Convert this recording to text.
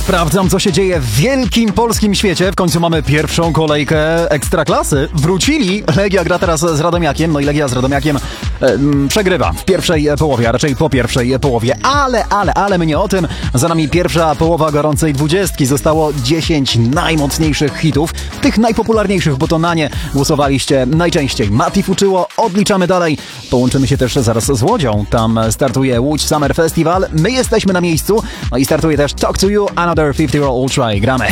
Sprawdzam, co się dzieje w wielkim polskim świecie. W końcu mamy pierwszą kolejkę Ekstraklasy. Wrócili. Legia gra teraz z Radomiakiem. No i Legia z Radomiakiem przegrywa w pierwszej połowie, a raczej po pierwszej połowie. Ale my nie o tym. Za nami pierwsza połowa gorącej 20. Zostało 10 najmocniejszych hitów. Tych najpopularniejszych, bo to na nie głosowaliście najczęściej. Mati Fuczyło. Odliczamy dalej. Połączymy się też zaraz z Łodzią. Tam startuje Łódź Summer Festival. My jesteśmy na miejscu. No i startuje też Talk to You, Another 50 Year Old Try. Gramy.